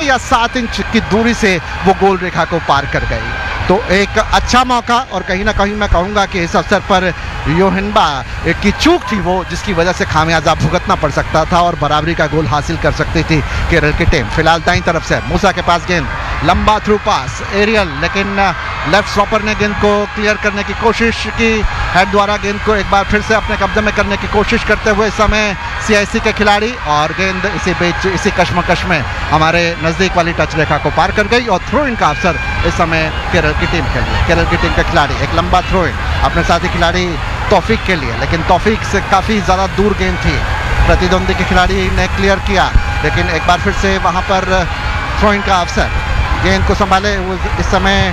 या 7 इंच की दूरी से वो गोल रेखा को पार कर गई। तो एक अच्छा मौका, और कहीं ना कहीं मैं कहूँगा कि इस अवसर पर योहेंबा की चूक थी वो, जिसकी वजह से खामियाजा भुगतना पड़ सकता था और बराबरी का गोल हासिल कर सकती थी केरल की टीम। फिलहाल दाईं तरफ से मूसा के पास गेंद, लंबा थ्रू पास एरियल, लेकिन लेफ्ट स्टॉपर ने गेंद को क्लियर करने की कोशिश की। हेड द्वारा गेंद को एक बार फिर से अपने कब्जे में करने की कोशिश करते हुए इस समय सीआईसी के खिलाड़ी, और गेंद इसी बीच इसी कश्मकश में हमारे नज़दीक वाली टच रेखा को पार कर गई और थ्रो इन का अवसर इस समय केरल की टीम के लिए। केरल की टीम के खिलाड़ी एक लंबा थ्रो इन अपने साथी खिलाड़ी तौफीक के लिए, लेकिन तौफीक से काफ़ी ज़्यादा दूर गेंद थी। प्रतिद्वंदी के खिलाड़ी ने क्लियर किया, लेकिन एक बार फिर से वहाँ पर थ्रो इन का अवसर। गेंद को संभाले इस समय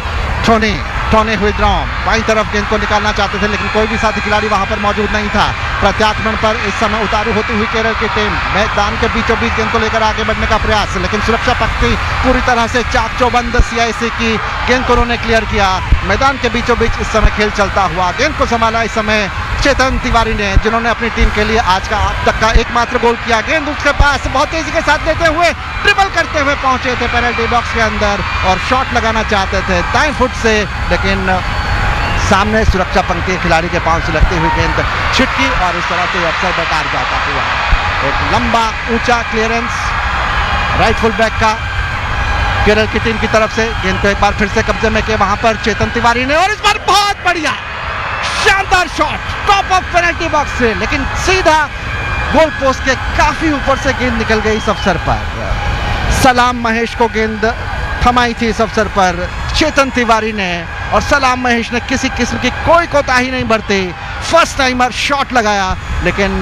टोनी विद्रॉम बाईं तरफ गेंद को निकालना चाहते थे, लेकिन कोई भी साथी खिलाड़ी वहां पर मौजूद नहीं था। प्रत्याक्रमण पर इस समय उतारू होती हुई केरल की टीम मैदान के बीचों बीच गेंद को लेकर आगे बढ़ने का प्रयास, लेकिन सुरक्षा पंक्ति पूरी तरह से चाक चौबंद सीआईसी की। गेंद को उन्होंने क्लियर किया, मैदान के बीचों बीच इस समय खेल चलता हुआ। गेंद को संभाला इस समय चेतन तिवारी ने, जिन्होंने अपनी टीम के लिए आज का अब तक का एकमात्र गोल किया। गेंद उसके पास बहुत तेजी के साथ लेते हुए ड्रिबल करते हुए पहुंचे थे पेनल्टी बॉक्स के अंदर और शॉट लगाना चाहते थे दाएं फुट से, लेकिन सामने सुरक्षा पंक्ति खिलाड़ी के पांव से लगती हुई गेंद छिटकी और इस तरह से अवसर बेकार जाता हुआ। एक लंबा ऊंचा क्लियरेंस राइट फुल बैक का केरल की टीम की तरफ से। गेंद को एक बार फिर से कब्जे में किया वहां पर चेतन तिवारी ने, और इस बार बहुत बढ़िया शानदार shot top of penalty box से, लेकिन सीधा गोल पोस्ट के काफी ऊपर से गेंद निकल गई इस अवसर पर। सलाम महेश को गेंद थमाई थी इस अवसर पर चेतन तिवारी ने, और सलाम महेश ने किसी किस्म की कोई कोताही नहीं बरती। फर्स्ट टाइमर शॉट लगाया, लेकिन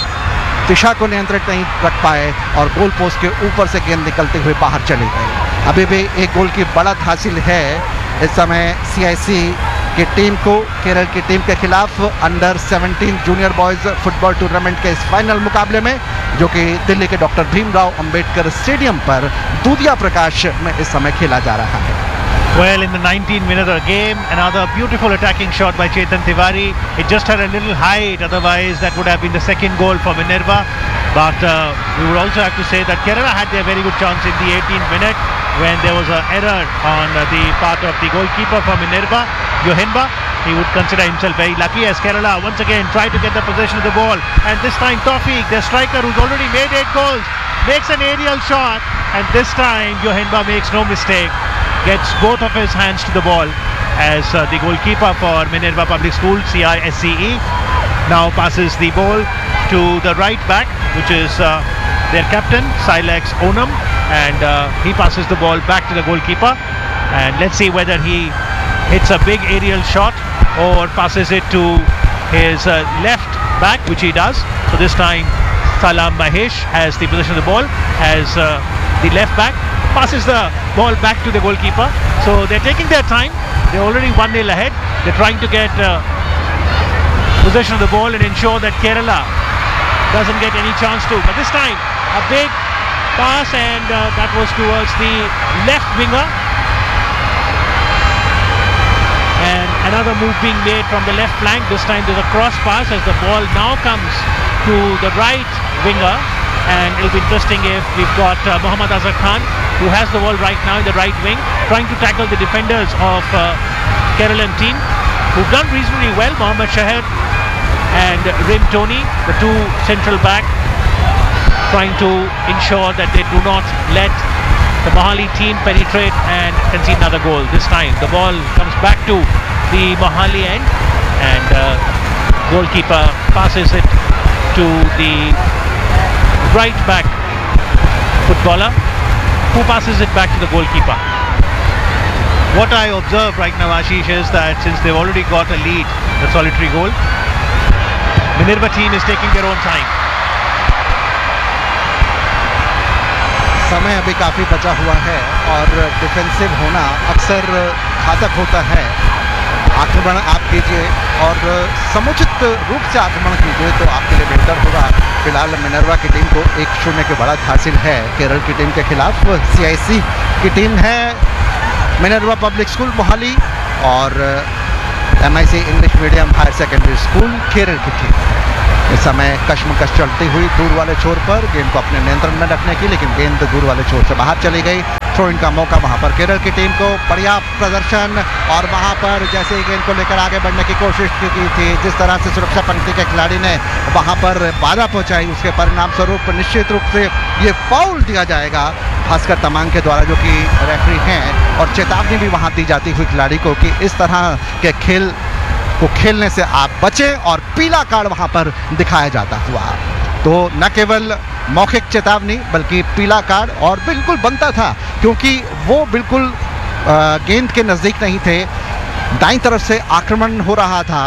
दिशा को नियंत्रित नहीं रख पाए और गोल पोस्ट के ऊपर से गेंद निकलते हुए बाहर चली गई। अभी भी एक गोल की बढ़त हासिल है इस समय सीआईसी की टीम को केरल की टीम के खिलाफ under 17 junior boys football tournament के इस फाइनल मुकाबले में, जो कि दिल्ली के डॉक्टर भीमराव अंबेडकर स्टेडियम पर दूधिया प्रकाश में इस समय खेला जा रहा है। Well, in the 19th game, another beautiful attacking shot by Chetan Tiwari. It just had a little height, otherwise that would have been the second goal for Minerva. But we would also have to say that Kerala had their very good chance in the 18th minute when there was an error on the part of the goalkeeper for Minerva, Yohenba. He would consider himself very lucky as Kerala once again tried to get the possession of the ball. And this time Tawfiq, their striker who's already made 8 goals, makes an aerial shot. And this time Yohenba makes no mistake, gets both of his hands to the ball as the goalkeeper for Minerva Public School, CISCE, now passes the ball to the right back, which is their captain, Silex Onam, and he passes the ball back to the goalkeeper. And let's see whether he hits a big aerial shot or passes it to his left back, which he does. So this time Salam Mahesh has the possession of the ball as the left back passes the ball back to the goalkeeper. So they're taking their time. They're already 1-0 ahead. They're trying to get possession of the ball and ensure that Kerala doesn't get any chance to. But this time a big pass, and that was towards the left winger. And another move being made from the left flank. This time there's a cross pass as the ball now comes to the right winger. And it'll be interesting if we've got Mohammad Azhar Khan, who has the ball right now in the right wing, trying to tackle the defenders of Keralan team, who've done reasonably well. Mohammad Shahid and Rim Tony, the two central back, trying to ensure that they do not let the Mohali team penetrate and concede another goal. This time the ball comes back to the Mohali end, and goalkeeper passes it to the right back footballer, who passes it back to the goalkeeper. What I observe right now, Ashish, is that since they've already got a lead, the solitary goal, Minerva team is taking their own time. समय अभी काफ़ी बचा हुआ है और defensive होना अक्सर घातक होता है। आक्रमण आप कीजिए और समुचित रूप से आक्रमण कीजिए तो आपके लिए बेहतर होगा। फिलहाल मिनर्वा की टीम को 1-0 की बढ़त हासिल है केरल की टीम के खिलाफ। सीआईसी की टीम है मिनर्वा पब्लिक स्कूल मोहाली और MIC English medium higher secondary school Kerala की टीम। इस समय कश्मकश चलती हुई दूर वाले छोर पर गेंद को अपने नियंत्रण में रखने की, लेकिन गेंद दूर वाले छोर से बाहर चली गई। थ्रो इन का मौका वहां पर केरल की टीम को। बढ़िया प्रदर्शन, और वहां पर जैसे ही गेंद को लेकर आगे बढ़ने की कोशिश की थी, जिस तरह से सुरक्षा पंक्ति के खिलाड़ी ने वहां पर बाधा पहुंचाई, उसके परिणाम स्वरूप निश्चित रूप से ये फाउल दिया जाएगा भास्कर तमांग के द्वारा, जो कि रेफरी हैं, और चेतावनी भी वहां दी जाती हुई खिलाड़ी को कि इस तरह के खेल को खेलने से आप बचें, और पीला कार्ड वहां पर दिखाया जाता हुआ। तो न केवल मौखिक चेतावनी बल्कि पीला कार्ड, और बिल्कुल बनता था क्योंकि वो बिल्कुल गेंद के नज़दीक नहीं थे। दाईं तरफ से आक्रमण हो रहा था,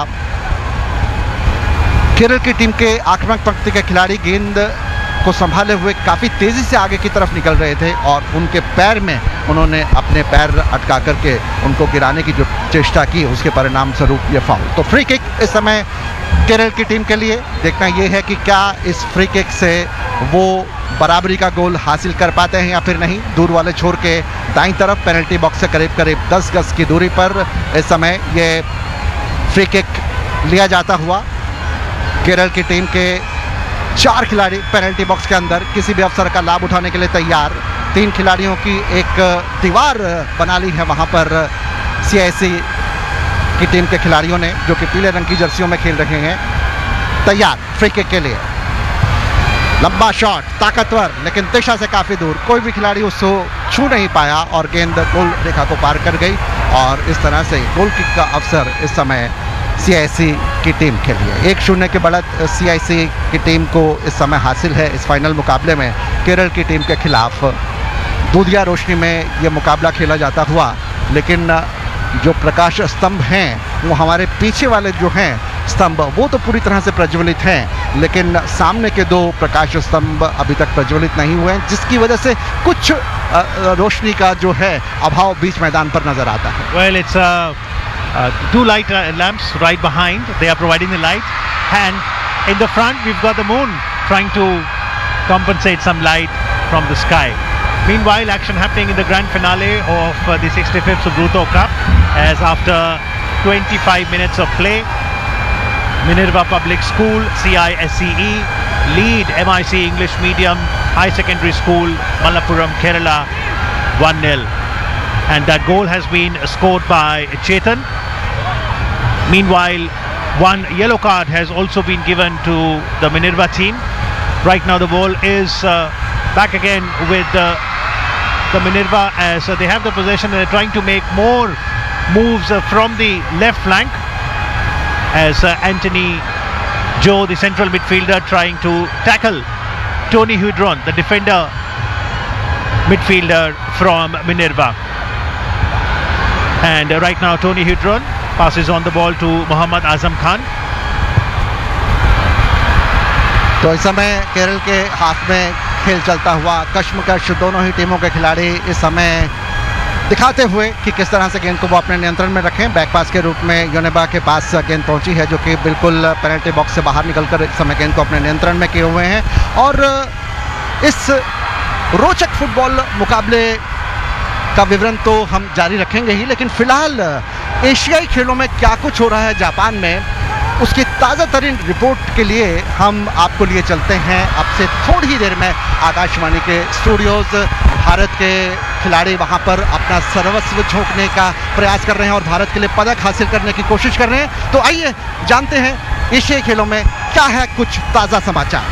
केरल की टीम के आक्रमक पंक्ति के खिलाड़ी गेंद को संभाले हुए काफ़ी तेज़ी से आगे की तरफ निकल रहे थे, और उनके पैर में उन्होंने अपने पैर अटका करके उनको गिराने की जो चेष्टा की, उसके परिणाम स्वरूप ये फाउल। तो फ्री किक इस समय केरल की टीम के लिए। देखना ये है कि क्या इस फ्री किक से वो बराबरी का गोल हासिल कर पाते हैं या फिर नहीं। दूर वाले छोर के दाईं तरफ पेनल्टी बॉक्स से करीब करीब 10 गज की दूरी पर इस समय ये फ्री किक लिया जाता हुआ। केरल की टीम के 4 खिलाड़ी पेनल्टी बॉक्स के अंदर किसी भी अवसर का लाभ उठाने के लिए तैयार। 3 खिलाड़ियों की एक दीवार बना ली है वहां पर CIC की टीम के खिलाड़ियों ने, जो कि पीले रंग की जर्सियों में खेल रहे हैं, तैयार फ्री किक के लिए। लंबा शॉट, ताकतवर, लेकिन दिशा से काफ़ी दूर, कोई भी खिलाड़ी उसको छू नहीं पाया और गेंद गोल रेखा को पार कर गई, और इस तरह से गोल किक का अवसर इस समय CIC की टीम के लिए। 1-0 की बढ़त CIC की टीम को इस समय हासिल है इस फाइनल मुकाबले में केरल की टीम के खिलाफ। दूधिया रोशनी में ये मुकाबला खेला जाता हुआ, लेकिन जो प्रकाश स्तंभ हैं वो हमारे पीछे वाले जो हैं स्तंभ, वो तो पूरी तरह से प्रज्वलित हैं, लेकिन सामने के 2 प्रकाश स्तंभ अभी तक प्रज्वलित नहीं हुए हैं, जिसकी वजह से कुछ रोशनी का जो है अभाव बीच मैदान पर नजर आता है। Well, it's 2 light lamps right behind. They are providing the light, and in the front we've got the moon trying to compensate some light from the sky. Meanwhile, action happening in the grand finale of the 65th Subruto Cup, as after 25 minutes of play, Minerva Public School CISCE lead MIC English Medium High Secondary School Malappuram, Kerala 1-0, and that goal has been scored by Chetan. Meanwhile, 1 yellow card has also been given to the Minerva team. Right now the ball is back again with the Minerva, as they have the possession and they're trying to make more moves from the left flank, as Anthony Joe, the central midfielder, trying to tackle Tony Hudron, the defender midfielder from Minerva. And right now Tony Hudron passes on the ball to Mohammad Azam Khan. तो इस समय केरल के हाथ में खेल चलता हुआ, कश्मकश दोनों ही टीमों के खिलाड़ी इस समय दिखाते हुए कि किस तरह से गेंद को वो अपने नियंत्रण में रखें। बैकपास के रूप में योनेबा के पास गेंद पहुंची है, जो कि बिल्कुल पेनल्टी बॉक्स से बाहर निकलकर इस समय गेंद को अपने नियंत्रण में किए हुए हैं। और इस रोचक फुटबॉल मुकाबले का विवरण तो हम जारी रखेंगे ही, लेकिन फिलहाल एशियाई खेलों में क्या कुछ हो रहा है जापान में, उसकी ताज़ा तरीन रिपोर्ट के लिए हम आपको लिए चलते हैं अब से थोड़ी ही देर में आकाशवाणी के स्टूडियोज़। भारत के खिलाड़ी वहां पर अपना सर्वस्व झोंकने का प्रयास कर रहे हैं और भारत के लिए पदक हासिल करने की कोशिश कर रहे हैं। तो आइए जानते हैं एशियाई खेलों में क्या है कुछ ताज़ा समाचार।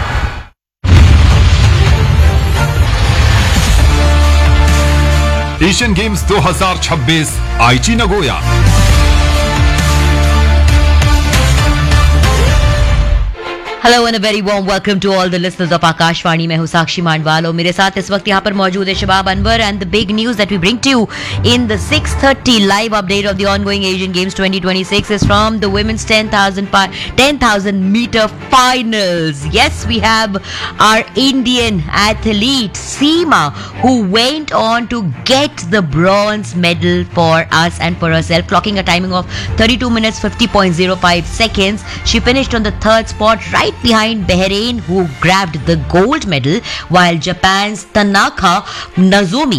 एशियन गेम्स 2026 आईची Nagoya. Hello and a very warm welcome to all the listeners of Akashvani. मैं हूं साक्षी मांडवाल और मेरे साथ इस वक्त यहाँ पर मौजूद है शबाब Anwar and the big news that we bring to you in the 6:30 live update of the ongoing Asian games 2026 is from the women's 10,000 meter finals. Yes, we have our Indian athlete Seema, who went on to get the bronze medal for us and for herself, clocking a timing of 32 minutes 50.05 seconds. She finished on the 3rd spot, right behind Bahrain, who grabbed the gold medal, while Japan's Tanaka Nozomi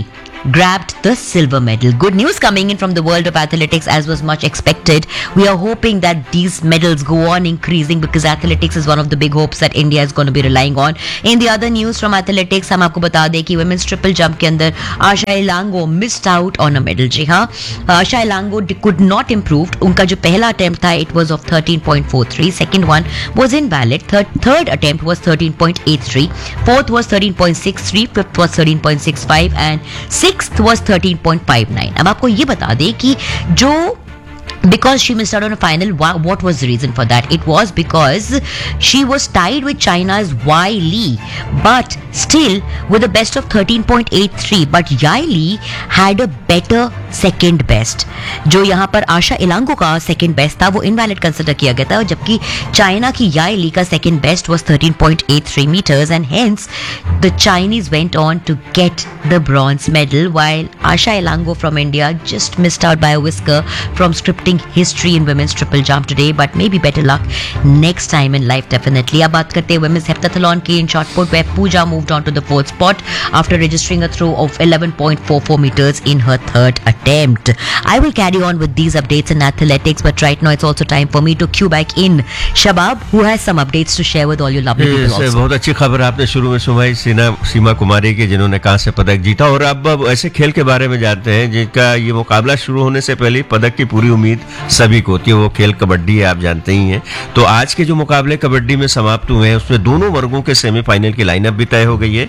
grabbed the silver medal. Good news coming in from the world of athletics, as was much expected. We are hoping that these medals go on increasing because athletics is one of the big hopes that India is going to be relying on. In the other news from athletics, हम आपको बता दें कि women's triple jump के अंदर आशा Elango missed out on a medal. जी हाँ, आशा Elango could not improve. उनका जो पहला attempt था, it was of 13.43. Second one was invalid. Third attempt was 13.83. Fourth was 13.63. Fifth was 13.65 and sixth was 13.59. अब आपको ये बता दें कि जो because she missed out on a final, what was the reason for that? It was because she was tied with China's Wai Li, but still with a best of 13.83. But Yai Li had a better second best. जो यहाँ पर आशा इलांगो का second best था वो invalid consider किया गया था, जबकि चाइना की याई ली का second best was 13.83 meters and hence the Chinese went on to get the bronze medal, while Asha Elango from India just missed out by a whisker from scripting history in women's triple jump today, but maybe better luck next time in life definitely. अब बात करते हैं women's heptathlon की in shot put, where Pooja moved on to the fourth spot after registering a throw of 11.44 meters in her third attempt. I will carry on with these updates in athletics, but right now it's also time for me to cue back in Shabab, who has some updates to share with all you lovely people also. बहुत अच्छी खबर आपने शुरू में सुनाई सीमा कुमारी की, जिन्होंने कांस्य पदक जीता। और अब ऐसे खेल के बारे में जानते हैं जिनका ये मुकाबला शुरू होने से पहले पदक की पूरी उम्मीद सभी को होती है। वो खेल कबड्डी है, आप जानते ही हैं। तो आज के जो मुकाबले कबड्डी में समाप्त हुए हैं उसमें दोनों वर्गों के सेमीफाइनल की लाइनअप भी तय हो गई है।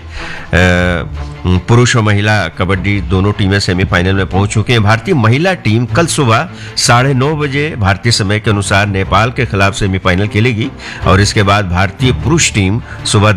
पुरुष और महिला कबड्डी दोनों टीमें सेमीफाइनल में पहुंच चुके हैं। भारतीय महिला टीम कल सुबह 9:30 बजे भारतीय समय के अनुसार नेपाल के खिलाफ सेमीफाइनल खेलेगी और इसके बाद भारतीय पुरुष टीम सुबह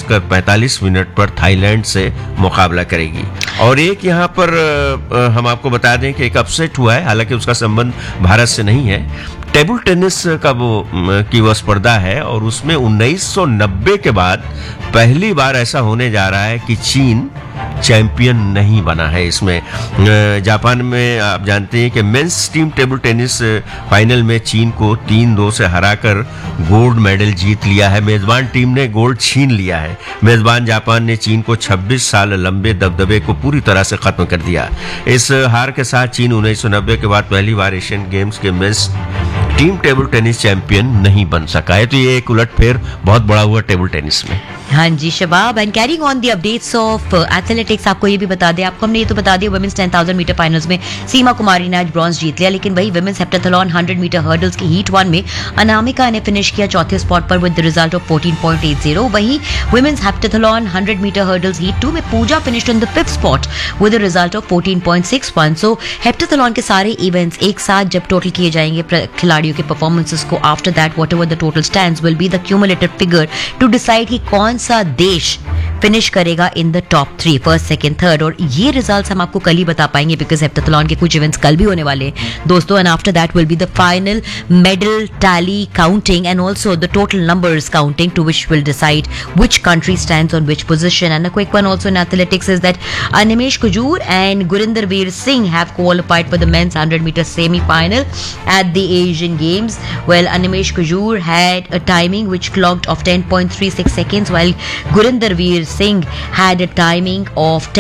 10:45 पर थाईलैंड से मुकाबला करेगी। और एक यहाँ पर हम आपको बता दें कि एक अपसेट हुआ है, हालांकि उसका संबंध भारत से नहीं है। टेबल टेनिस का वो स्पर्धा है और उसमें 1990 के बाद पहली बार ऐसा होने जा रहा है कि चीन चैंपियन नहीं बना है। इसमें जापान में आप जानते हैं कि men's team table tennis final में चीन को 3-2 से हराकर गोल्ड मेडल जीत लिया है। मेजबान टीम ने गोल्ड छीन लिया है। मेजबान जापान ने चीन को 26 साल लंबे दबदबे को पूरी तरह से खत्म कर दिया। इस हार के साथ चीन 1990 के बाद पहली बार एशियन गेम्स के men's team table tennis champion नहीं बन सका है। तो ये एक उलटफेर बहुत बड़ा हुआ टेबल टेनिस में। हाँ जी शबाब, and carrying on the updates of athletics, आपको ये भी बता दें, आपको हमने ये तो बता दिया वुमेन्स 10,000 मीटर फाइनल्स में सीमा कुमारी ने आज ब्रॉन्ज जीत लिया, लेकिन वही वुमेन्स हेप्टाथलॉन 100 मीटर हर्डल्स की हीट 1 में अनामिका ने फिनिश किया चौथे स्पॉट पर विद द रिजल्ट ऑफ 14.80। वहीं women's heptathlon 100 metre hurdles heat 2 में पूजा finished in the 5th spot with the result of 14.61। So heptathlon के सारे इवेंट्स एक साथ जब टोटल किए जाएंगे खिलाड़ियों के परफॉर्मेंसेस को, after that whatever the total stands will be the cumulative figure to decide कि कौन सा देश फिनिश करेगा in the top 3, first, second, third. और ये रिजल्ट्स हम आपको कल ही बता पाएंगे बिकॉज हेप्टाथलॉन के कुछ इवेंट्स कल भी होने वाले हैं दोस्तों। And after that will be the final medal tally counting and also the total numbers counting to which will decide which country stands on which position. And a quick one also in athletics is that Animesh Kujur and Gurinder Veer Singh have qualified for the men's 100 meter semi-final at the Asian Games. Well, Animesh Kujur had a timing which clocked of 10.36 seconds, while Gurinder Veer Singh had a timing of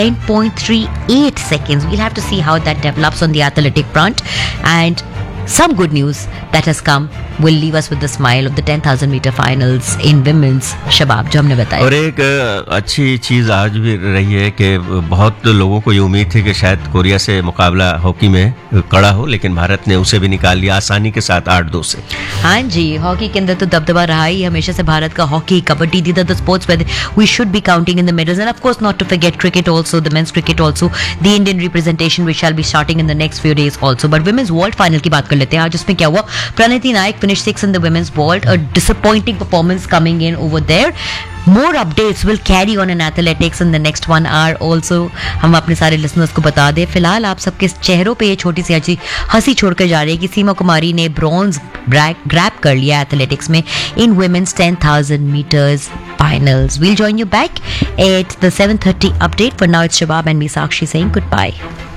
10.38 seconds. We'll have to see how that develops on the athletic front. And some good news that has come will leave us with the smile of the 10,000 meter finals in women's शबाब, जो हमने बताया। और एक अच्छी चीज आज भी रही है कि बहुत लोगों को ये उम्मीद थी कि शायद कोरिया से मुकाबला हॉकी में कड़ा हो, लेकिन भारत ने उसे भी निकाल लिया आसानी के साथ 8-2 से। हाँ जी, हॉकी के अंदर तो दबदबा रहा ही हमेशा से भारत का। Hockey, kabaddi, these are the sports where we should be counting in the medals, and of course not to forget cricket also, the men's cricket also, the Indian representation which shall be starting in the next few days also. But women's world final की बात कर लेते हैं आज। उसमें क्या हुआ, प्रणति नायक finished 6th in the women's vault, a disappointing performance coming in over there. More updates will carry on in athletics in the next 1 hour also. हम अपने सारे लिसनर्स को बता दें, फिलहाल आप सबके चेहरों पे ये छोटी सी हंसी छोड़कर जा रही है कि सीमा कुमारी ने ब्रॉन्ज ग्रैब कर लिया एथलेटिक्स में in women's 10,000 meters finals. We'll join you back at the 7:30 update. For now, it's Shabab and me, Sakshi, saying goodbye.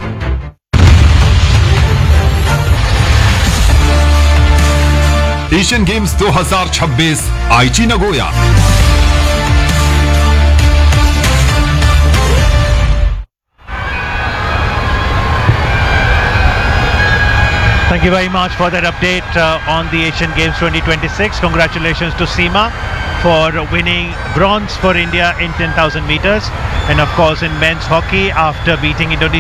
Asian games 2026 आईची Nagoya. Thank you very much for that update on the Asian Games 2026. Congratulations to Seema for winning bronze for India in 10,000 meters. And of course in men's hockey, after beating Indonesia